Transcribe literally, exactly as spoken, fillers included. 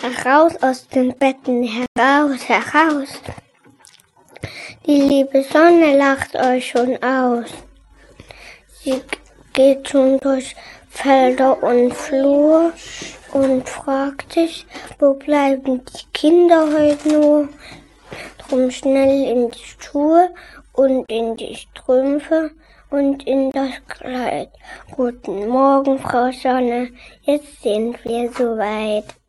Heraus aus den Betten, heraus, heraus. Die liebe Sonne lacht euch schon aus. Sie geht schon durch Felder und Flur und fragt sich, wo bleiben die Kinder heute nur? Drum schnell in die Schuhe und in die Strümpfe und in das Kleid. Guten Morgen, Frau Sonne, jetzt sind wir soweit.